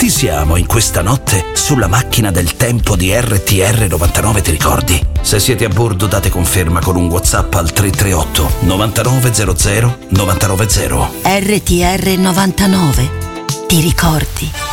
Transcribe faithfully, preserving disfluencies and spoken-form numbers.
Ci siamo in questa notte sulla macchina del tempo di R T R novantanove, ti ricordi? Se siete a bordo date conferma con un WhatsApp al tre tre otto novantanove zero zero novantanove zero. R T R novantanove, ti ricordi?